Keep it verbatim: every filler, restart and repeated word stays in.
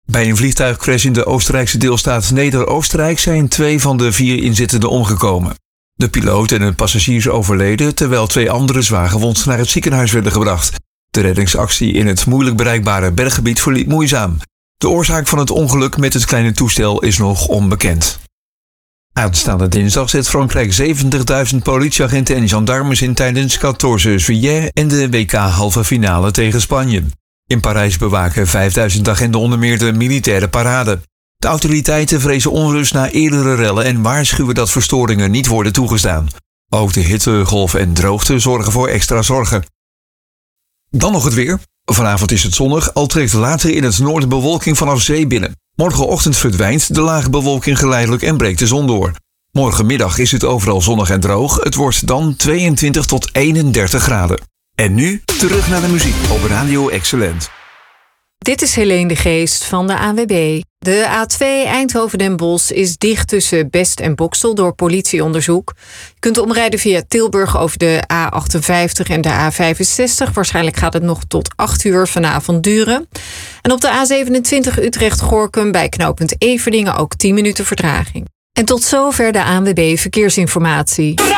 Bij een vliegtuigcrash in de Oostenrijkse deelstaat Neder-Oostenrijk zijn twee van de vier inzittenden omgekomen. De piloot en een passagiers overleden, terwijl twee anderen zwaar gewond naar het ziekenhuis werden gebracht. De reddingsactie in het moeilijk bereikbare berggebied verliep moeizaam. De oorzaak van het ongeluk met het kleine toestel is nog onbekend. Aanstaande dinsdag zet Frankrijk zeventigduizend politieagenten en gendarmes in tijdens quatorze juillet en de W K halve finale tegen Spanje. In Parijs bewaken vijfduizend agenten onder meer de militaire parade. De autoriteiten vrezen onrust na eerdere rellen en waarschuwen dat verstoringen niet worden toegestaan. Ook de hittegolf en droogte zorgen voor extra zorgen. Dan nog het weer. Vanavond is het zonnig, al trekt later in het noorden bewolking vanaf zee binnen. Morgenochtend verdwijnt de lage bewolking geleidelijk en breekt de zon door. Morgenmiddag is het overal zonnig en droog. Het wordt dan tweeëntwintig tot eenendertig graden. En nu terug naar de muziek op Radio Excellent. Dit is Helene de Geest van de A N W B. De A twee Eindhoven-Den Bosch is dicht tussen Best en Boxtel door politieonderzoek. Je kunt omrijden via Tilburg over de A achtenvijftig en de A vijfenzestig. Waarschijnlijk gaat het nog tot acht uur vanavond duren. En op de A zevenentwintig Utrecht-Gorkum bij knooppunt Everdingen ook tien minuten vertraging. En tot zover de A N W B Verkeersinformatie.